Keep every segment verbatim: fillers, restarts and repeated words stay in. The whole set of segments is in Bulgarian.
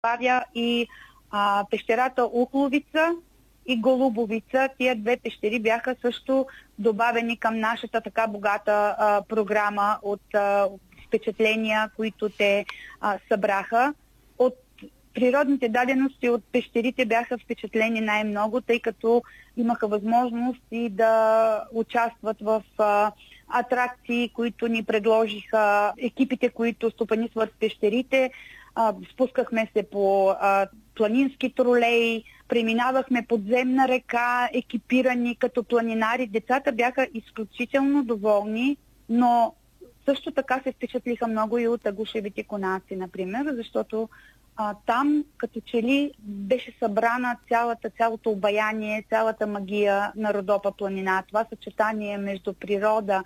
добавя и а, пещерата Укловица и Голубовица. Тия две пещери бяха също добавени към нашата така богата а, програма от а, впечатления, които те а, събраха. От природните дадености от пещерите бяха впечатлени най-много, тъй като имаха възможност и да участват в а, атракции, които ни предложиха екипите, които стопанисват пещерите. А, спускахме се по а, планински тролеи, преминавахме подземна река, екипирани като планинари. Децата бяха изключително доволни, но също така се впечатлиха много и от агушевите конаци, например, защото а, там като че ли беше събрана цялата, цялото обаяние, цялата магия на Родопа планина. Това съчетание между природа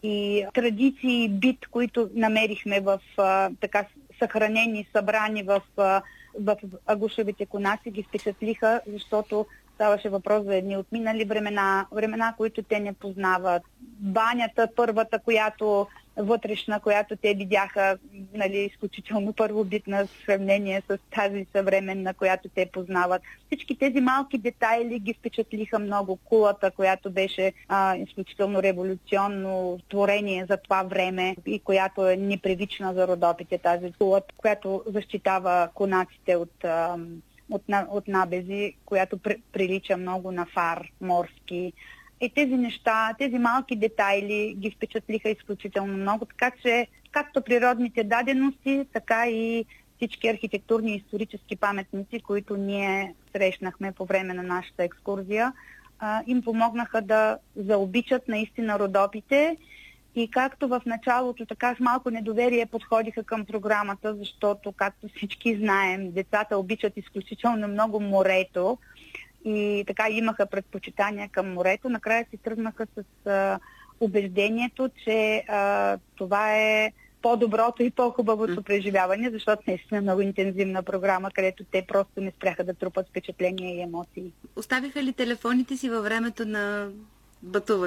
и традиции и бит, които намерихме в а, така съхранени, събрани в, а, в агушевите конаци, ги впечатлиха, защото ставаше въпрос за едни отминали времена, времена, които те не познават. Банята, първата, която вътрешна, която те видяха, нали, изключително първобитна в сравнение с тази съвременна, която те познават. Всички тези малки детайли ги впечатлиха много. Кулата, която беше а, изключително революционно творение за това време и която е непривична за Родопите, тази кула, която защитава конаците от... А, От, от набези, която прилича много на фар морски. И тези неща, тези малки детайли ги впечатлиха изключително много, така че както природните дадености, така и всички архитектурни и исторически паметници, които ние срещнахме по време на нашата екскурзия, им помогнаха да заобичат наистина Родопите. И както в началото, така с малко недоверие подходиха към програмата, защото, както всички знаем, децата обичат изключително много морето и така имаха предпочитания към морето. Накрая си тръгнаха с а, убеждението, че а, това е по-доброто и по-хубавото преживяване, защото наистина е много интензивна програма, където те просто не спряха да трупат впечатления и емоции. Оставиха ли телефоните си във времето на пътуване?